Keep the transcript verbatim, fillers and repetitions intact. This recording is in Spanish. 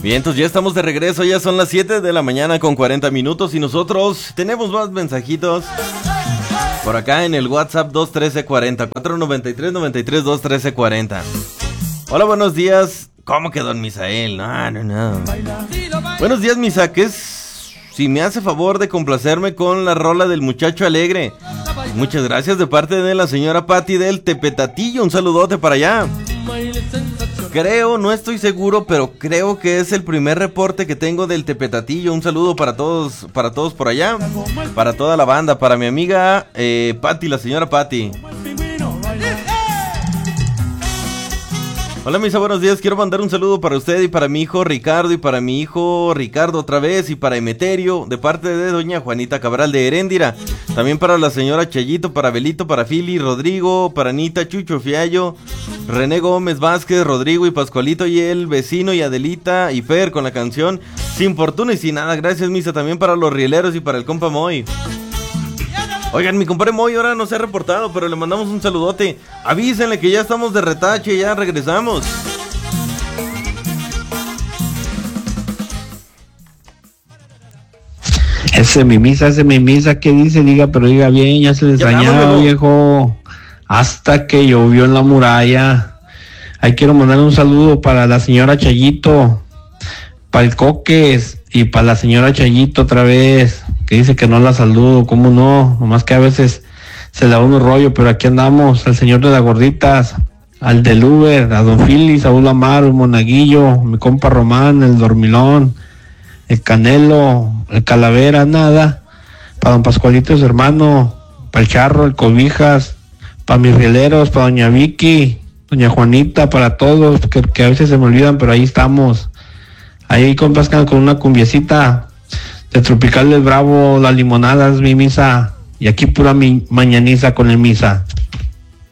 Bien, entonces ya estamos de regreso, ya son las siete de la mañana con cuarenta minutos y nosotros tenemos más mensajitos por acá en el WhatsApp dos uno tres cuarenta, cuatro nueve tres, nueve tres, dos uno tres cuarenta. Hola, buenos días. ¿Cómo que don Misael? No, no, no. Buenos días, Misaques. Si me hace favor de complacerme con la rola del muchacho alegre. Muchas gracias de parte de la señora Patti del Tepetatillo. Un saludote para allá. Creo, no estoy seguro, pero creo que es el primer reporte que tengo del Tepetatillo. Un saludo para todos, para todos por allá, para toda la banda, para mi amiga eh, Patti, la señora Patti. Hola, Misa, buenos días. Quiero mandar un saludo para usted y para mi hijo Ricardo y para mi hijo Ricardo otra vez y para Emeterio de parte de doña Juanita Cabral de Heréndira. También para la señora Chayito, para Belito, para Fili, Rodrigo, para Anita, Chucho, Fiallo, René Gómez Vázquez, Rodrigo y Pascualito y el vecino y Adelita y Fer con la canción Sin Fortuna y Sin Nada. Gracias, Misa. También para los rieleros y para el compa Moy. Oigan, mi compadre Moy ahora no se ha reportado, pero le mandamos un saludote. Avísenle que ya estamos de retache, ya regresamos. Ese mi misa, ese mi misa, ¿qué dice? Diga, pero diga bien, ya se le extrañaba, viejo. Hasta que llovió en la muralla. Ahí quiero mandar un saludo para la señora Chayito, para el Coques y para la señora Chayito otra vez, que dice que no la saludo, ¿cómo no? Nomás que a veces se le da uno rollo, pero aquí andamos, al señor de las gorditas, al del Uber, a don Fili, Saúl Amaro, el Monaguillo, mi compa Román, el Dormilón, el Canelo, el Calavera, nada, para don Pascualito, su hermano, para el Charro, el Cobijas, para mis rieleros, para doña Vicky, doña Juanita, para todos, que, que a veces se me olvidan, pero ahí estamos. Ahí compascan con una cumbiecita de Tropical del Bravo, las limonadas, mi misa. Y aquí pura mi mañaniza con el misa.